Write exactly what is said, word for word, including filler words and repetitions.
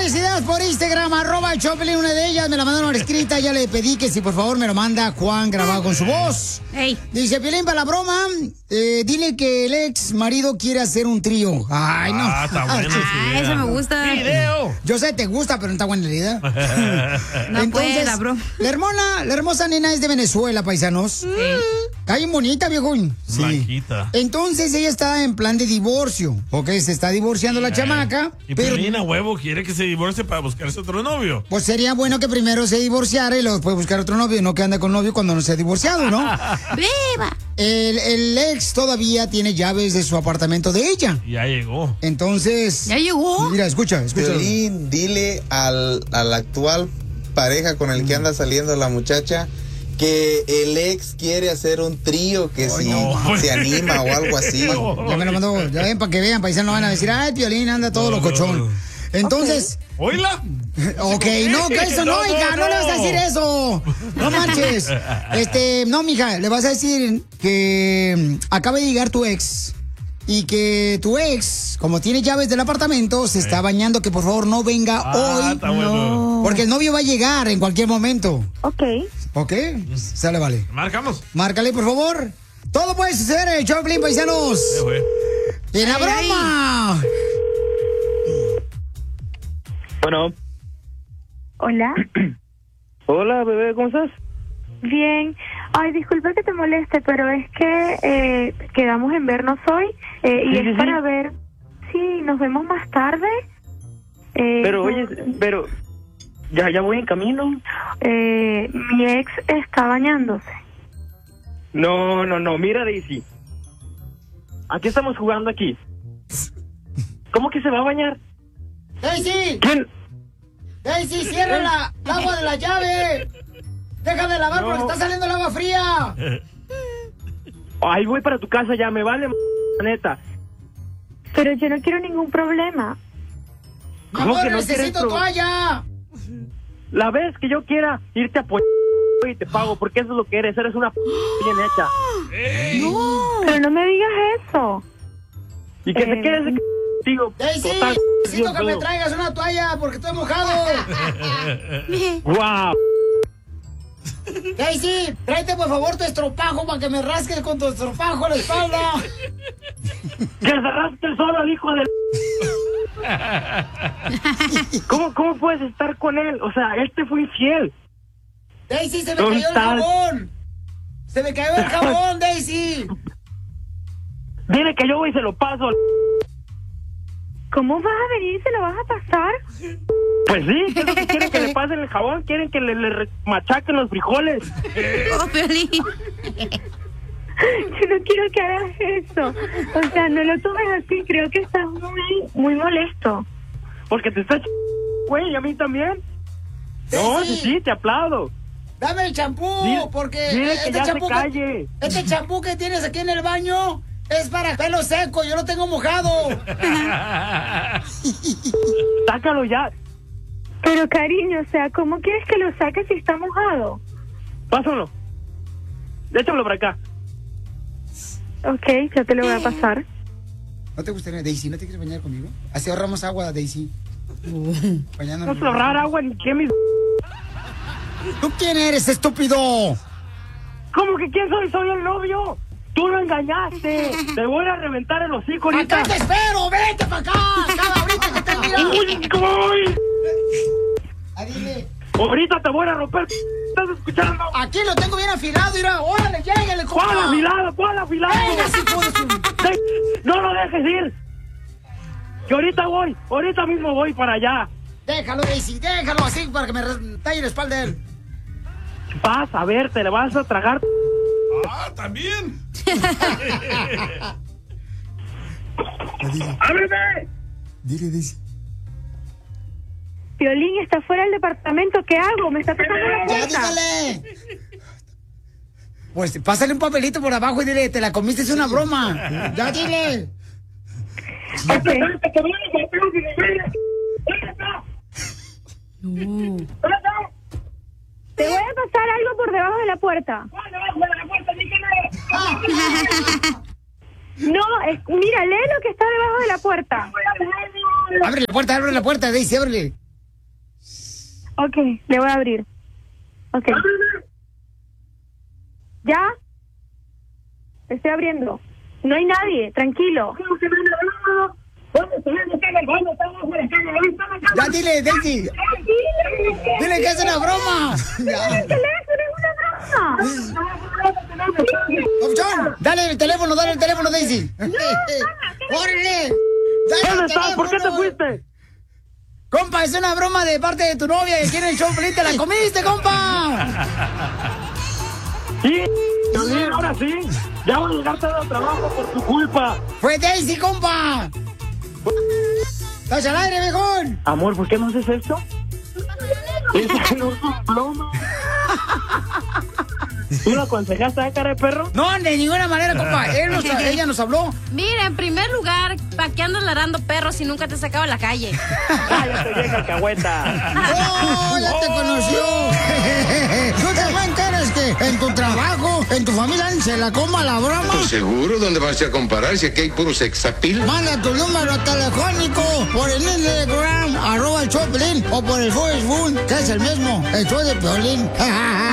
felicidades por Instagram, arroba el Choplin. Una de ellas me la mandaron escrita. Ya le pedí que si por favor me lo manda Juan grabado con su voz. Hey. Dice, Piolín, para la broma, eh, dile que el ex marido quiere hacer un trío. Ay, no. Ah, está bueno. Ah, eso me gusta. Video. Yo sé, te gusta, pero no está buena la idea. No Entonces, puede, la broma. La hermana, la hermosa nena es de Venezuela, paisanos. Sí. Está bien bonita, viejón. Sí. Blanquita. Entonces ella está en plan de divorcio. Ok, se está divorciando la chamaca. Y pero Piolín a huevo quiere que se divorcie para buscarse otro novio. pues sería bueno que primero se divorciara y luego puede buscar otro novio, no que ande con novio cuando no se ha divorciado, ¿no? ¡Viva! El, el ex todavía tiene llaves de su apartamento de ella. Ya llegó. Entonces. ¿Ya llegó? Mira, escucha, escucha. Piolín, dile al, a la actual pareja con el que anda saliendo la muchacha que el ex quiere hacer un trío, que Ay, si no. se anima o algo así. Ya me lo mandó, ya ven, para que vean, paisanos van a decir, ay, Piolín anda todo locochón. Entonces, ¿Oíla? ok, no, que eso no, hija, no le vas a decir eso. No manches. Este, no, mija, le vas a decir que mm, acaba de llegar tu ex y que tu ex, como tiene llaves del apartamento, se está bañando, que por favor no venga Ah, hoy. está bueno. Porque el novio va a llegar en cualquier momento. Ok. ¿Ok? Sale, vale. Marcamos. Márcale, por favor. Todo puede suceder en el Choplin, paisanos. Eh, güey. ¡En la Ay, broma! Bueno. Hola. Hola, bebé, ¿cómo estás? Bien. Ay, disculpa que te moleste, pero es que eh, quedamos en vernos hoy eh, y Sí, es sí, sí. para ver si nos vemos más tarde. Eh, Pero, no- oye, pero... Ya, ya voy en camino. eh, mi ex está bañándose. No, no, no, mira, Daisy. ¿A qué estamos jugando aquí? ¿Cómo que se va a bañar? ¡Daisy! ¿Quién? ¡Daisy, cierra la, el agua de la llave! ¡Deja de lavar No. porque está saliendo el agua fría! Ahí voy para tu casa ya, me vale, m- neta. Pero yo no quiero ningún problema. ¡Mi ¿Cómo amor, que no quieres necesito pro- toalla! La vez que yo quiera irte a apoyar y te pago, porque eso es lo que eres, eres una p bien hecha. Pero no me digas eso. Y que Eh, te quedes contigo. ¡Daisy! Total, Necesito que me Dios traigas una toalla porque estoy mojado. mío. Guau. ¡Daisy! Tráete por favor tu estropajo para que me rasques con tu estropajo la espalda. Que se rasque el solo al hijo de... ¿Cómo, ¿Cómo puedes estar con él? O sea, él te fue infiel. ¡Daisy, se me ¿Dónde cayó el estás? jabón! ¡Se me cayó el jabón, Daisy! Dile que yo voy y se lo paso. ¿Cómo vas a venir y se lo vas a pasar? Pues sí, ¿qué es lo que quieren que le pasen el jabón? ¿Quieren que le, le re- machaquen los frijoles? Oh, Piolín. Yo no quiero que hagas eso. O sea, no lo tomes así. Creo que estás muy, muy molesto. Porque te estás ch... güey, y a mí también. No, Sí. sí, sí, te aplaudo. Dame el champú, Dile- porque dile que este ya se champú calle. este champú que tienes aquí en el baño es para pelo seco, yo lo tengo mojado. Sácalo ya. Pero cariño, o sea, ¿cómo quieres que lo saques si está mojado? Pásalo. Échamelo para acá. Ok, ya te lo voy a pasar. ¿No te gustaría, Daisy, no te quieres bañar conmigo? Así ahorramos agua, Daisy. Bañándonos. No se ahorrar agua ni que mis... ¿Tú quién eres, estúpido? ¿Cómo que quién soy? Soy el novio. Tú lo engañaste. Te voy a reventar el hocico ahorita. ¡Acá te espero! ¡Vete para acá! ¡Acá ahorita que te mira! Uy, uy. Ah, dile. Ahorita te voy a romper. ¿Estás escuchando? Aquí lo tengo bien afilado, mira. ¡Órale, llégale, compa! ¿Cuál afilado? ¿Cuál afilado? Venga, sí, hijo de su- De- No lo dejes ir. Que ahorita voy. Ahorita mismo voy para allá. Déjalo, Daisy, déjalo así para que me re- talle la espalda de él. Vas a ver, te le vas a tragar. Ah, también. ¡Ábreme! Dile, Daisy. Piolín está fuera del departamento. ¿Qué hago? Me está tocando la ¡Ya, puerta. dígale! Pues pásale un papelito por abajo y dile, te la comiste, es una broma. ¡Ya, dile! Ok. Te voy a pasar algo por debajo de la puerta. No, es- mira, lee lo que está debajo de la puerta. Abre la puerta, abre la puerta, Daisy, ábrele. Ok, le voy a abrir. Ok. ¿Ya? Estoy abriendo. No hay nadie, tranquilo. Ya dile, Daisy. Dile que es una broma. Ya. El teléfono es una broma. Opción, dale el teléfono, dale el teléfono, Daisy. ¡Órale! Dale el ¿Dónde estás? ¿Por qué te teléfono. fuiste? Compa, es una broma de parte de tu novia que quiere el show feliz. ¡Te la comiste, compa! Sí, Piolín, ahora sí. Ya voy a llegar tarde al trabajo por tu culpa. ¡Fue Daisy, compa! ¡Estás al aire, viejón! Amor, ¿por qué no haces esto? Esa no es un plomo. ¿Tú lo aconsejaste a cara de perro? No, de ninguna manera, compa. Él nos- ella nos habló. Mira, en primer lugar, ¿para qué andas ladrando perros si nunca te sacaba a la calle? ¡Cállate, vieja alcahueta! ¡Oh, ya te conoció! ¿Tú también quieres que en tu trabajo, en tu familia, se la coma la broma? Pues seguro, ¿dónde vas a comparar si aquí hay puro sexapil? Manda tu número telefónico por el Instagram, arroba el Choplin, o por el Facebook, que es el mismo, el show de Piolín.